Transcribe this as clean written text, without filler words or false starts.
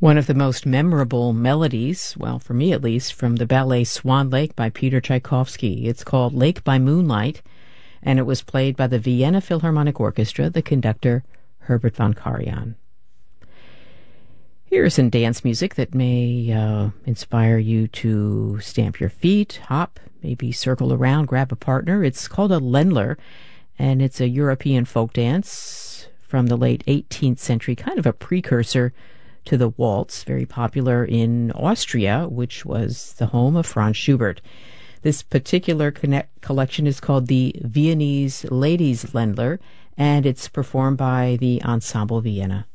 One of the most memorable melodies, well, for me at least, from the ballet Swan Lake by Peter Tchaikovsky. It's called Lake by Moonlight, and it was played by the Vienna Philharmonic Orchestra, the conductor Herbert von Karajan. Here's some dance music that may inspire you to stamp your feet, hop, maybe circle around, grab a partner. It's called a Ländler, and it's a European folk dance from the late 18th century, kind of a precursor to the waltz, very popular in Austria, which was the home of Franz Schubert. This particular collection is called the Viennese Ladies Ländler, and it's performed by the Ensemble Vienna.